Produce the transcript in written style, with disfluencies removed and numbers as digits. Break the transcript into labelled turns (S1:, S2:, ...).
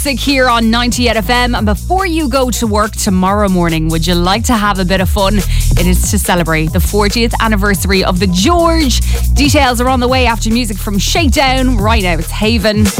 S1: Here on 98 FM, and before you go to work tomorrow morning, would you like to have a bit of fun? It is to celebrate the 40th anniversary of the George. Details are on the way after music from Shakedown. Right now it's Haven.